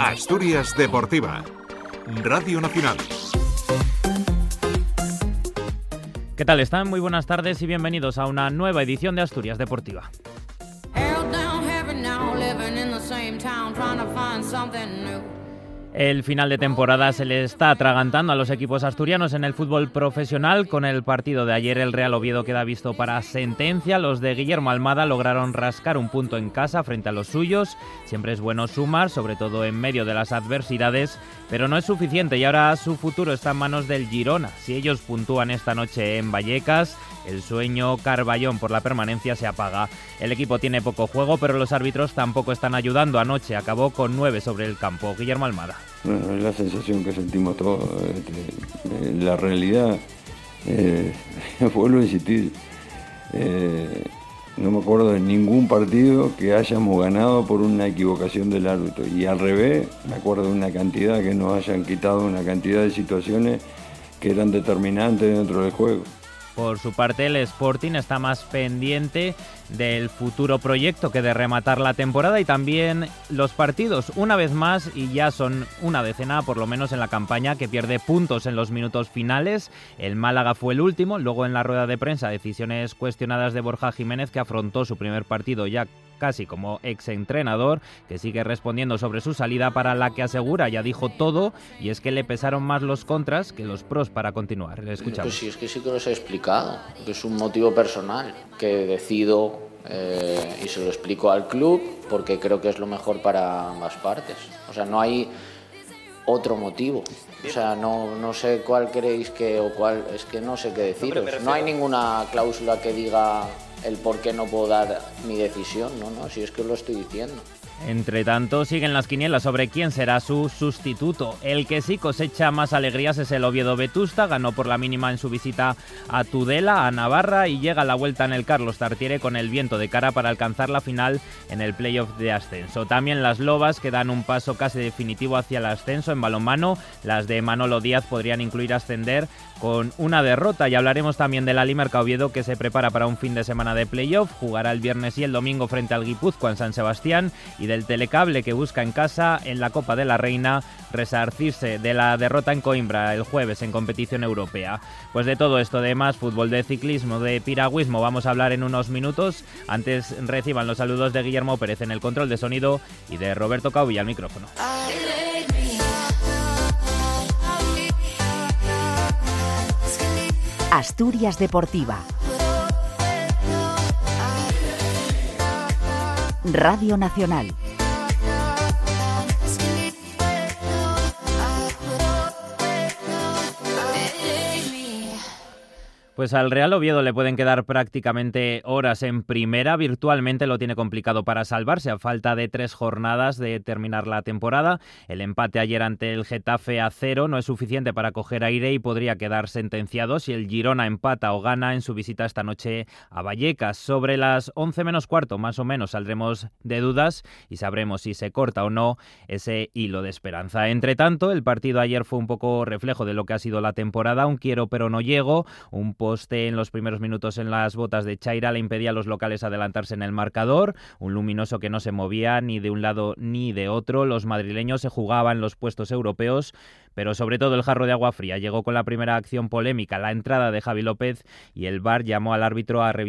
Asturias Deportiva, Radio Nacional. ¿Qué tal están? Muy buenas tardes y bienvenidos a una nueva edición de Asturias Deportiva. El final de temporada se le está atragantando a los equipos asturianos en el fútbol profesional. Con el partido de ayer, el Real Oviedo queda visto para sentencia. Los de Guillermo Almada lograron rascar un punto en casa frente a los suyos. Siempre es bueno sumar, sobre todo en medio de las adversidades, pero no es suficiente y ahora su futuro está en manos del Girona. Si ellos puntúan esta noche en Vallecas, el sueño Carballón por la permanencia se apaga. El equipo tiene poco juego, pero los árbitros tampoco están ayudando. Anoche acabó con 9 sobre el campo. Guillermo Almada. Bueno, es la sensación que sentimos todos. La realidad, vuelvo a insistir, no me acuerdo de ningún partido que hayamos ganado por una equivocación del árbitro. Y al revés, me acuerdo de una cantidad que nos hayan quitado una cantidad de situaciones que eran determinantes dentro del juego. Por su parte, el Sporting está más pendiente del futuro proyecto que de rematar la temporada y también los partidos, una vez más, y ya son una decena por lo menos en la campaña, que pierde puntos en los minutos finales. El Málaga fue el último, luego en la rueda de prensa decisiones cuestionadas de Borja Jiménez, que afrontó su primer partido ya casi como exentrenador, que sigue respondiendo sobre su salida, para la que asegura ya dijo todo, y es que le pesaron más los contras que los pros para continuar. Le escuchamos. Pues sí, es que sí que los he explicado, que es un motivo personal, que decido y se lo explico al club porque creo que es lo mejor para ambas partes. O sea, no hay otro motivo. O sea, no sé cuál creéis que o cuál, es que no sé qué deciros. No hay ninguna cláusula que diga el por qué no puedo dar mi decisión, no, si es que os lo estoy diciendo. Entre tanto, siguen las quinielas sobre quién será su sustituto. El que sí cosecha más alegrías es el Oviedo Vetusta. Ganó por la mínima en su visita a Tudela, a Navarra, y llega a la vuelta en el Carlos Tartiere con el viento de cara para alcanzar la final en el playoff de ascenso. También las Lobas, que dan un paso casi definitivo hacia el ascenso en balonmano. Las de Manolo Díaz podrían incluir ascender con una derrota. Y hablaremos también de la Limerca Oviedo, que se prepara para un fin de semana de playoff. Jugará el viernes y el domingo frente al Guipúzcoa en San Sebastián, y del Telecable, que busca en casa en la Copa de la Reina resarcirse de la derrota en Coimbra el jueves en competición europea. Pues de todo esto, de más, fútbol, de ciclismo, de piragüismo, vamos a hablar en unos minutos. Antes reciban los saludos de Guillermo Pérez en el control de sonido y de Roberto Caubilla al micrófono. Asturias Deportiva, Radio Nacional. Pues al Real Oviedo le pueden quedar prácticamente horas en primera. Virtualmente lo tiene complicado para salvarse a falta de 3 jornadas de terminar la temporada. El empate ayer ante el Getafe a 0 no es suficiente para coger aire y podría quedar sentenciado si el Girona empata o gana en su visita esta noche a Vallecas. Sobre las 11 menos cuarto, más o menos, saldremos de dudas y sabremos si se corta o no ese hilo de esperanza. Entre tanto, el partido ayer fue un poco reflejo de lo que ha sido la temporada. Un quiero pero no llego, un poste en los primeros minutos en las botas de Chaira le impedía a los locales adelantarse en el marcador, un Luminoso que no se movía ni de un lado ni de otro. Los madrileños se jugaban los puestos europeos, pero sobre todo el jarro de agua fría llegó con la primera acción polémica, la entrada de Javi López, y el VAR llamó al árbitro a revisar